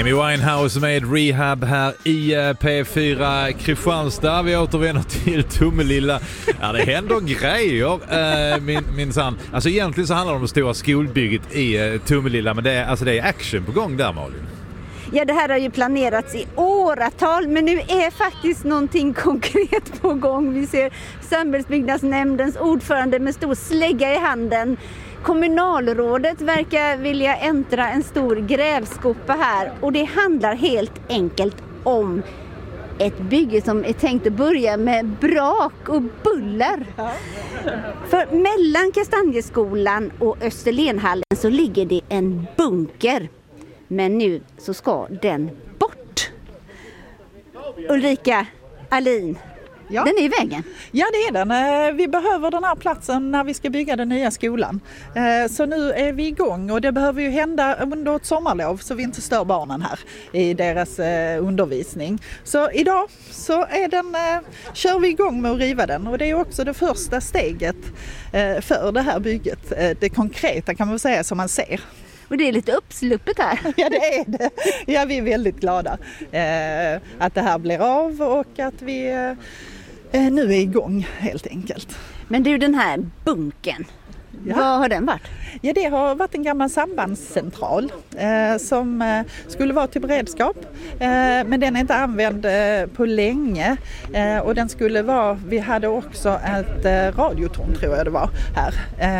Amy Winehouse med Rehab här i P4 Kristianstad. Vi återvänder till Tomelilla. Ja, det händer grejer, minsann. Alltså egentligen så handlar det om det stora skolbygget i Tomelilla, men det är action på gång där, Malin. Ja, det här har ju planerats i åratal, men nu är faktiskt någonting konkret på gång. Vi ser samhällsbyggnadsnämndens ordförande med stor slägga i handen. Kommunalrådet verkar vilja äntra en stor grävskopa här, och det handlar helt enkelt om ett bygge som är tänkt att börja med brak och buller. För mellan Kastanjeskolan och Österlenhallen så ligger det en bunker. Men nu så ska den bort. Ulrika Alin, ja. Den är i vägen. Ja, det är den. Vi behöver den här platsen när vi ska bygga den nya skolan. Så nu är vi igång, och det behöver ju hända under ett sommarlov så vi inte stör barnen här i deras undervisning. Så idag så kör vi igång med att riva den, och det är också det första steget för det här bygget. Det konkreta kan man säga som man ser. Och det är lite uppsluppet här. Ja, det är det. Ja, vi är väldigt glada att det här blir av och att vi nu är igång helt enkelt. Men du, den här bunken, ja. Vad har den varit? Ja, det har varit en gammal sambandscentral som skulle vara till beredskap. Men den är inte använd på länge. Och den skulle vara, vi hade också ett radiotorn tror jag det var här.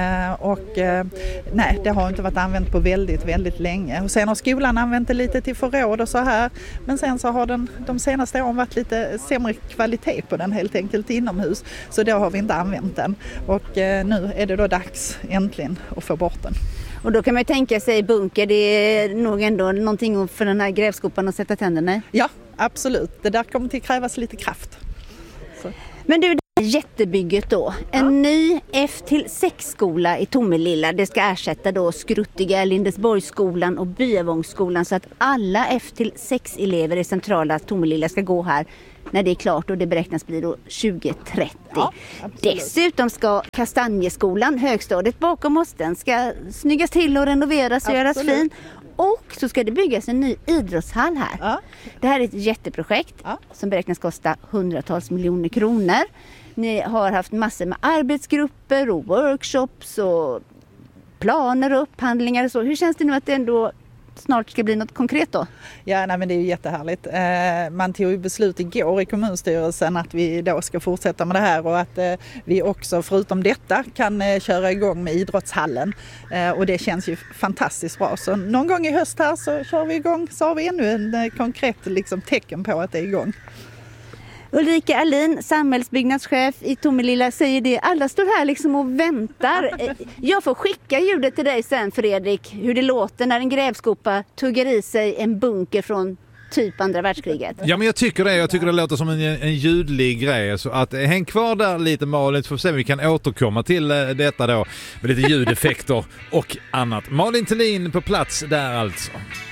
Nej, det har inte varit använt på väldigt, väldigt länge. Och sen har skolan använt det lite till förråd och så här. Men sen så har de senaste åren varit lite sämre kvalitet på den helt enkelt inomhus. Så då har vi inte använt den. Och nu är det då dags äntligen att få bort den. Och då kan man ju tänka sig bunker, det är nog ändå någonting för den här grävskopan att sätta tänderna i. Ja, absolut. Det där kommer till krävas lite kraft. Så. Men du, det här jättebygget då. En ny F-6-skola i Tomelilla. Det ska ersätta då Skruttiga, Lindesborgsskolan och Byavångsskolan, så att alla F-6-elever i centrala Tomelilla ska gå här när det är klart, och det beräknas bli då 2030. Ja, dessutom ska Kastanjeskolan, högstadiet bakom oss, den ska snyggas till och renoveras och göras fin. Och så ska det byggas en ny idrottshall här. Ja. Det här är ett jätteprojekt som beräknas kosta hundratals miljoner kronor. Ni har haft massor med arbetsgrupper och workshops och planer och upphandlingar och så. Hur känns det nu att det ändå snart ska bli något konkret då? Ja, nej, men det är ju jättehärligt. Man tog ju beslut igår i kommunstyrelsen att vi då ska fortsätta med det här, och att vi också förutom detta kan köra igång med idrottshallen. Och det känns ju fantastiskt bra. Så någon gång i höst här så kör vi igång, så har vi ännu en konkret tecken på att det är igång. Ulrika Alin, samhällsbyggnadschef i Tomelilla, säger det. Alla står här och väntar. Jag får skicka ljudet till dig sen, Fredrik, hur det låter när en grävskopa tuggar i sig en bunker från typ andra världskriget. Ja, men jag tycker det låter som en ljudlig grej, så att häng kvar där lite, Malin, så får vi se om vi kan återkomma till detta då med lite ljudeffekter och annat. Malin Thelin på plats där alltså.